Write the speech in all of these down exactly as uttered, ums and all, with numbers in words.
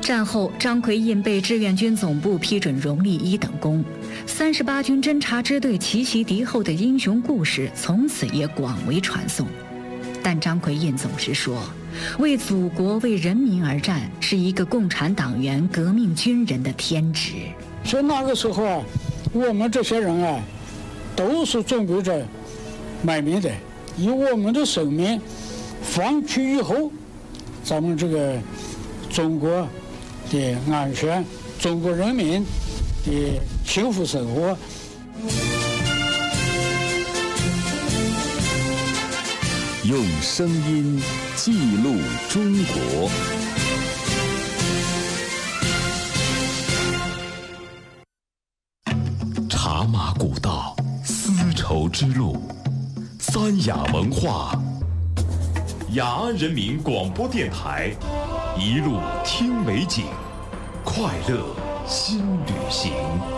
战后，张奎印被志愿军总部批准荣立一等功。三十八军侦察支队奇袭敌后的英雄故事从此也广为传颂。但张奎印总是说，为祖国、为人民而战是一个共产党员、革命军人的天职。 所以那个时候啊，我们这些人啊，都是准备着卖命的，以我们的生命放去以后，咱们这个中国的安全，中国人民的幸福生活。 用声音记录中国。茶马古道，丝绸之路，三雅文化。雅安人民广播电台，一路听美景，快乐新旅行。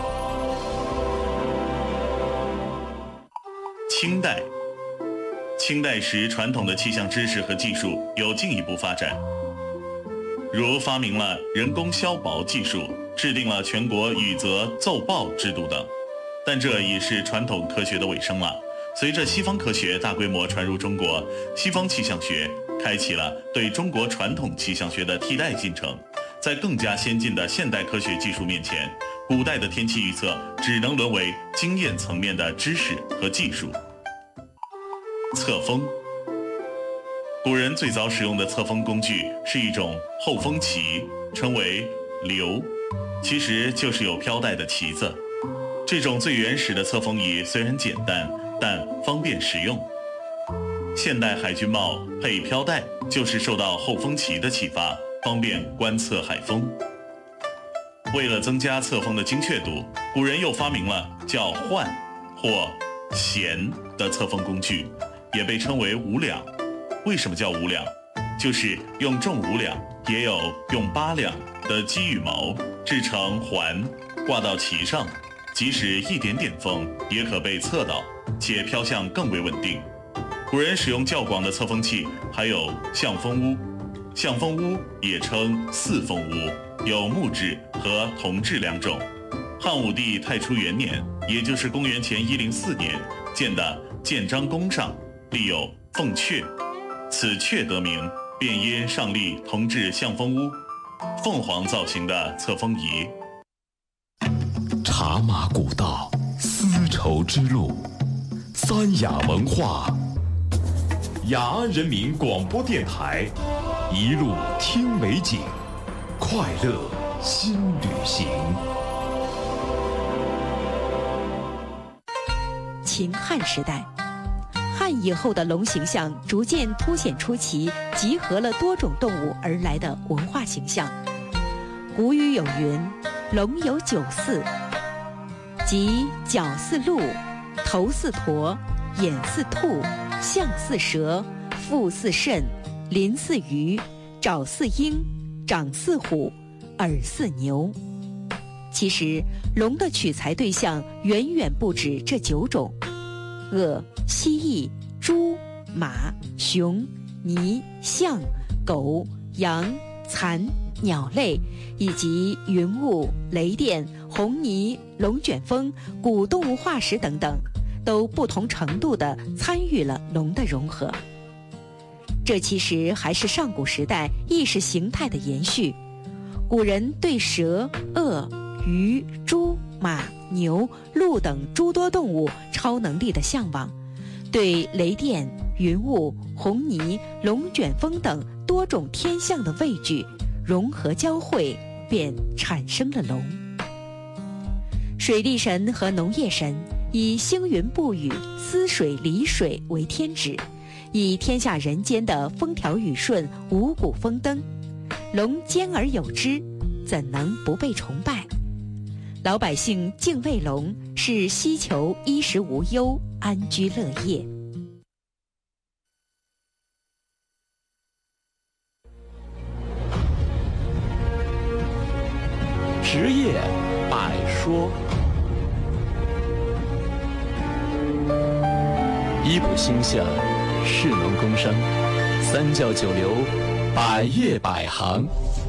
清代，清代时传统的气象知识和技术有进一步发展，如发明了人工消雹技术，制定了全国雨泽奏报制度等。但这已是传统科学的尾声了。随着西方科学大规模传入中国，西方气象学开启了对中国传统气象学的替代进程。在更加先进的现代科学技术面前，古代的天气预测只能沦为经验层面的知识和技术。测风，古人最早使用的测风工具是一种后风旗，称为流，其实就是有飘带的旗子。这种最原始的测风仪虽然简单，但方便实用。现代海军帽配飘带就是受到后风旗的启发，方便观测海风。为了增加测风的精确度，古人又发明了叫涣或弦的测风工具，也被称为五两。为什么叫五两？就是用重五两，也有用八两的鸡羽毛制成环，挂到旗上，即使一点点风也可被测到，且飘向更为稳定。古人使用较广的测风器，还有象风屋。象风屋也称四风屋，有木质和铜制两种。汉武帝太初元年，也就是公元前一零四年建的建章宫上立有凤阙，此阙得名，便因上立铜制象风屋，凤凰造型的测风仪。 茶马古道，丝绸之路，三雅文化。雅安人民广播电台，一路听美景，快乐新旅行。 秦汉时代，汉以后的龙形象逐渐凸显出其集合了多种动物而来的文化形象。古语有云：龙有九似，即角似鹿，头似驼，眼似兔，象似蛇，腹似肾，鳞似鱼，爪似鹰，长似虎，耳似牛。其实龙的取材对象远远不止这九种，鳄、蜥蜴、猪、马、熊、鲵、象、狗、羊、蚕、鸟类，以及云雾、雷电、红泥、龙卷风、古动物化石等等，都不同程度地参与了龙的融合。这其实还是上古时代意识形态的延续。古人对蛇、鳄、鱼、猪、马、牛、鹿等诸多动物超能力的向往，对雷电、云雾、红泥、龙卷风等多种天象的畏惧融合交汇，便产生了龙。水利神和农业神以星云布雨、司水理水为天职，以天下人间的风调雨顺、五谷丰登。龙兼而有之，怎能不被崇拜？老百姓敬畏龙，是希求衣食无忧、安居乐业。 职业百说，医卜星象，士农工商，三教九流，百业百行。